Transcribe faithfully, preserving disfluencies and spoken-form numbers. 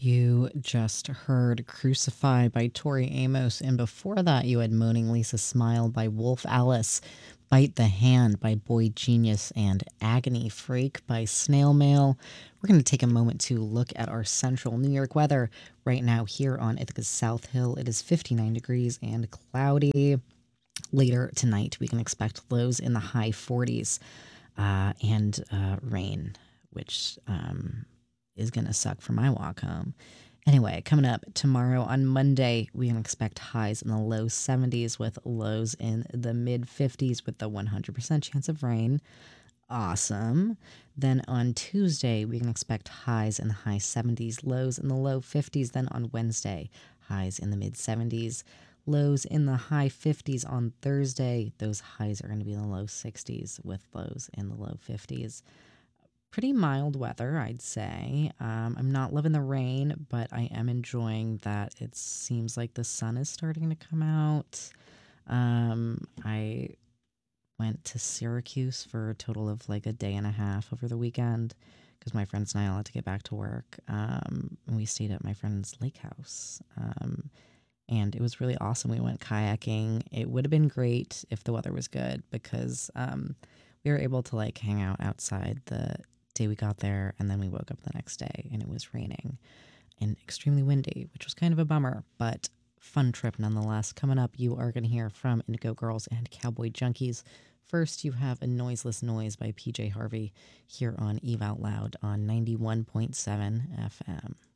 You just heard Crucify by Tori Amos, and before that, you had Moaning Lisa Smile by Wolf Alice, Bite the Hand by Boy Genius, and Agony Freak by Snail Mail. We're going to take a moment to look at our central New York weather. Right now, here on Ithaca's South Hill, it is fifty-nine degrees and cloudy. Later tonight, we can expect lows in the high forties uh, and uh, rain, which um, is going to suck for my walk home. Anyway, coming up tomorrow on Monday, we can expect highs in the low seventies with lows in the mid fifties with the one hundred percent chance of rain. Awesome. Then on Tuesday, we can expect highs in the high seventies, lows in the low fifties. Then on Wednesday, highs in the mid seventies, lows in the high fifties. On Thursday, those highs are going to be in the low sixties with lows in the low fifties. Pretty mild weather, I'd say. Um, I'm not loving the rain, but I am enjoying that it seems like the sun is starting to come out. Um, I went to Syracuse for a total of like a day and a half over the weekend because my friends and I all had to get back to work. Um, and we stayed at my friend's lake house. Um, and it was really awesome. We went kayaking. It would have been great if the weather was good because um, we were able to like hang out outside the day we got there, and then we woke up the next day and it was raining and extremely windy, which was kind of a bummer, but fun trip nonetheless. Coming up, you are going to hear from Indigo Girls and Cowboy Junkies. First, you have A Noiseless Noise by P J Harvey here on Eve Out Loud on ninety-one point seven F M.